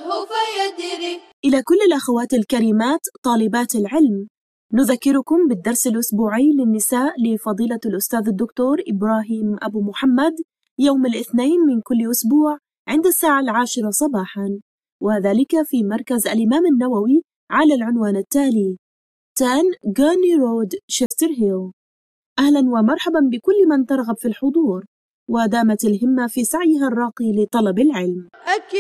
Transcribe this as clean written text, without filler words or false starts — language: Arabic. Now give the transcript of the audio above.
سوف يدرك. إلى كل الأخوات الكريمات طالبات العلم، نذكركم بالدرس الأسبوعي للنساء لفضيلة الأستاذ الدكتور إبراهيم أبو محمد يوم الاثنين من كل أسبوع عند الساعة 10 صباحا، وذلك في مركز الإمام النووي على العنوان التالي 10 غورني رود شستر هيل. أهلا ومرحبا بكل من ترغب في الحضور ودامت الهمة في سعيها الراقي لطلب العلم.